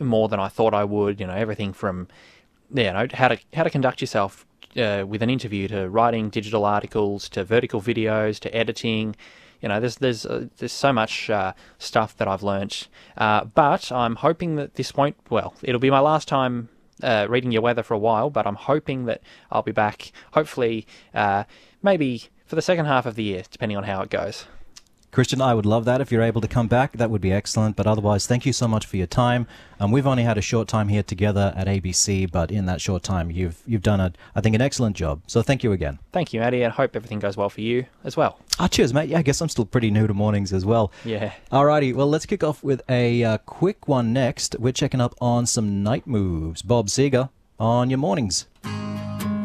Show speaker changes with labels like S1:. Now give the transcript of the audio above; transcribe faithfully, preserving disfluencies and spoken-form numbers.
S1: more than I thought I would. You know, everything from, you know, how to how to conduct yourself uh, with an interview, to writing digital articles, to vertical videos, to editing. You know, there's there's uh, there's so much uh, stuff that I've learnt. Uh, but I'm hoping that this won't. Well, it'll be my last time uh, reading your weather for a while. But I'm hoping that I'll be back. Hopefully, uh, maybe for the second half of the year, depending on how it goes.
S2: Christian, I would love that if you're able to come back. That would be excellent. But otherwise, thank you so much for your time. Um, we've only had a short time here together at A B C, but in that short time, you've you've done, a, I think, an excellent job. So thank you again.
S1: Thank you, Maddie, and I hope everything goes well for you as well.
S2: Ah, cheers, mate. Yeah, I guess I'm still pretty new to mornings as well.
S1: Yeah.
S2: Alrighty, well, let's kick off with a uh, quick one next. We're checking up on some night moves. Bob Seger on your mornings.